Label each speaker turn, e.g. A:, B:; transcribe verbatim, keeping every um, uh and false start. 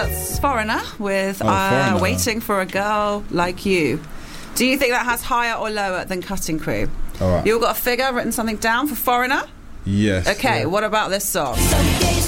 A: that's Foreigner with
B: Oh,
A: uh,
B: Foreigner.
A: Waiting for a Girl Like You. Do you think that has higher or lower than Cutting Crew?
B: All right.
A: You all got a figure, written something down for Foreigner?
B: Yes.
A: Okay,
B: Yeah.
A: what about this song?